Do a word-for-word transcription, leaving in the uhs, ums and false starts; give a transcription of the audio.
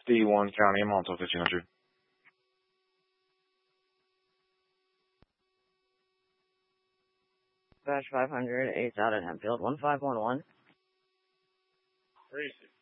D one County, I'm on to fifteen hundred. Batch five hundred, eight out at Hempfield, one five one one. Crazy.